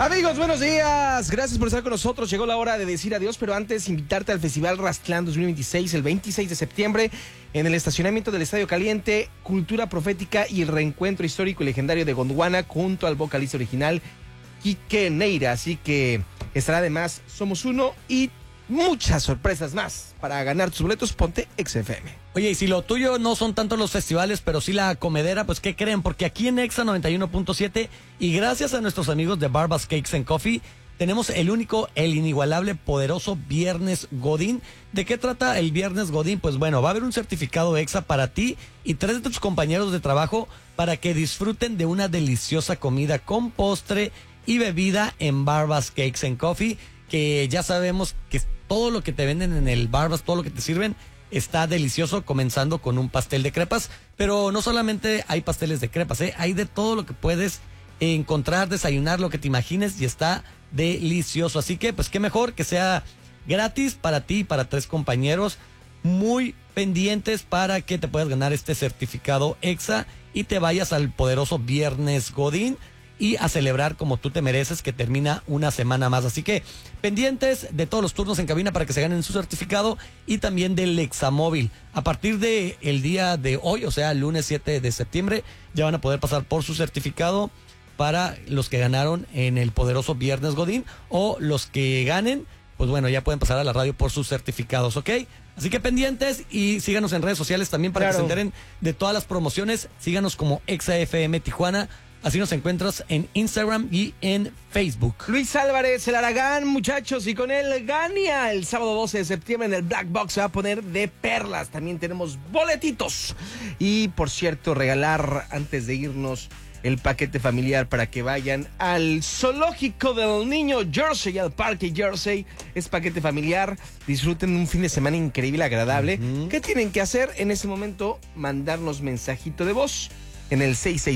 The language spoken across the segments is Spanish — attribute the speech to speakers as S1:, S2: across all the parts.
S1: Amigos, buenos días. Gracias por estar con nosotros. Llegó la hora de decir adiós, pero antes invitarte al Festival Rastlán 2026, el 26 de septiembre, en el estacionamiento del Estadio Caliente, cultura profética y el reencuentro histórico y legendario de Gondwana junto al vocalista original, Quique Neira. Así que estará además Somos Uno y muchas sorpresas más. Para ganar tus boletos, ponte XFM.
S2: Oye, y si lo tuyo no son tanto los festivales, pero sí la comedera, pues ¿qué creen? Porque aquí en Exa 91.7 y gracias a nuestros amigos de Barbas Cakes and Coffee, tenemos el único, el inigualable, poderoso Viernes Godín. ¿De qué trata el Viernes Godín? Pues bueno, va a haber un certificado Exa para ti y 3 de tus compañeros de trabajo para que disfruten de una deliciosa comida con postre y bebida en Barbas Cakes and Coffee, que ya sabemos que todo lo que te venden en el Barbas, todo lo que te sirven, está delicioso, comenzando con un pastel de crepas, pero no solamente hay pasteles de crepas, hay de todo lo que puedes encontrar, desayunar, lo que te imagines, y está delicioso. Así que, pues qué mejor que sea gratis para ti y para 3 compañeros, muy pendientes para que te puedas ganar este certificado Exa y te vayas al poderoso Viernes Godín y a celebrar como tú te mereces, que termina una semana más. Así que pendientes de todos los turnos en cabina para que se ganen su certificado y también del Examóvil. A partir de el día de hoy, o sea, el lunes 7 de septiembre, ya van a poder pasar por su certificado para los que ganaron en el poderoso Viernes Godín, o los que ganen, pues bueno, ya pueden pasar a la radio por sus certificados, ¿ok? Así que pendientes y síganos en redes sociales también para que se enteren de todas las promociones. Síganos como ExaFM Tijuana. Así nos encuentras en Instagram y en Facebook.
S1: Luis Álvarez, el Aragán, muchachos, y con él Gania. El sábado 12 de septiembre en el Black Box se va a poner de perlas. También tenemos boletitos. Y, por cierto, regalar antes de irnos el paquete familiar para que vayan al Zoológico del Niño Jersey, al Parque Jersey. Es paquete familiar. Disfruten un fin de semana increíble, agradable. ¿Qué tienen que hacer en ese momento? Mandarnos mensajito de voz en el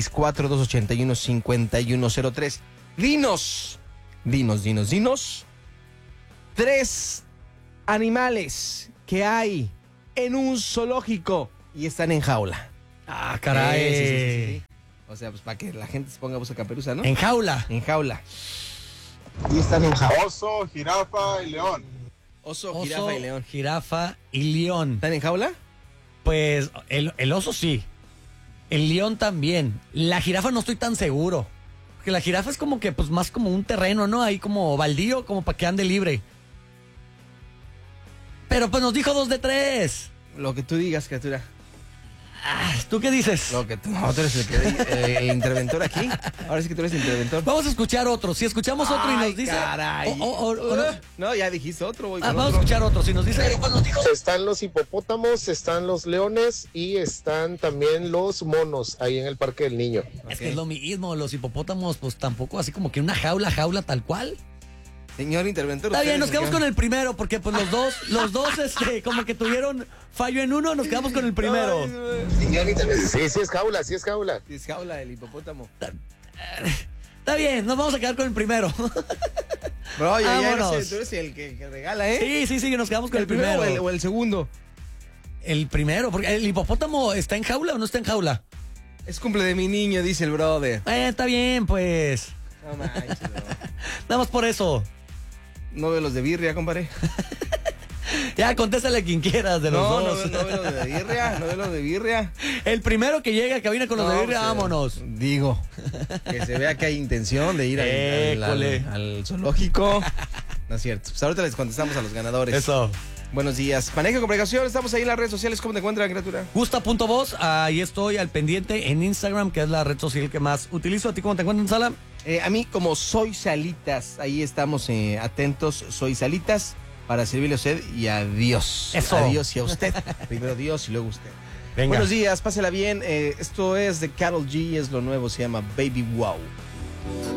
S1: 664-281-5103. Dinos 3 animales que hay en un zoológico y están en jaula.
S2: Ah, caray.
S1: Sí. O sea, pues para que la gente se ponga buzo caperuza, ¿no?
S2: En jaula.
S1: En jaula.
S3: Y están en jaula.
S4: Oso, jirafa y león.
S1: Oso, jirafa y león.
S2: Jirafa y león.
S1: ¿Están en jaula?
S2: Pues el oso sí. El león también. La jirafa no estoy tan seguro. Porque la jirafa es como que, pues, más como un terreno, ¿no? Ahí como baldío, como para que ande libre. Pero pues nos dijo 2 de 3.
S1: Lo que tú digas, criatura.
S2: ¿Tú qué dices?
S1: Lo que tú... No, tú eres el interventor aquí. Ahora sí que tú eres el interventor.
S2: Vamos a escuchar otro. Si escuchamos otro y nos dice...
S1: caray.
S2: No.
S1: No, ya dijiste otro. Voy con
S2: Vamos
S1: otro.
S2: a escuchar otro. Si nos dice...
S3: Están los hipopótamos, están los leones y están también los monos ahí en el Parque del Niño.
S2: Es que es lo mismo. Los hipopótamos, pues tampoco así como que una jaula tal cual.
S1: Señor interventor.
S2: Está bien, nos quedamos con el primero, porque pues los dos, como que tuvieron fallo en uno, nos quedamos con el primero.
S3: Señor interventor. Sí, es jaula.
S1: Sí, es jaula el hipopótamo.
S2: Está bien, nos vamos a quedar con el primero.
S1: Bro, ya no
S2: Vámonos.
S1: sé, tú eres el que regala, ¿eh?
S2: Sí, nos quedamos con
S1: ¿El
S2: el primero.
S1: o el segundo?
S2: El primero, porque el hipopótamo está en jaula o no está en jaula.
S1: Es cumple de mi niño, dice el brother.
S2: Está bien, pues.
S1: No manches, bro.
S2: Nada más por eso.
S1: No veo los de birria, compadre.
S2: Ya, contéstale a quien quieras de los donos.
S1: No veo los de birria, no veo los de birria.
S2: El primero que llega a cabina con los de birria, vámonos.
S1: Digo, que se vea que hay intención de ir al zoológico. No es cierto. Pues ahorita les contestamos a los ganadores.
S2: Eso.
S1: Buenos días. Maneje con precaución. Estamos ahí en las redes sociales. ¿Cómo te encuentran, criatura?
S2: Gusta.voz, ahí estoy al pendiente en Instagram, que es la red social que más utilizo. ¿A ti cómo te encuentran, Sala?
S1: A mí como Soy Salitas. Ahí estamos atentos. Soy Salitas para servirle a usted y a Dios.
S2: Eso.
S1: A Dios y a usted. Primero Dios y luego usted.
S2: Venga.
S1: Buenos días, pásela bien. Esto es de Karol G. Es lo nuevo. Se llama Baby Wow.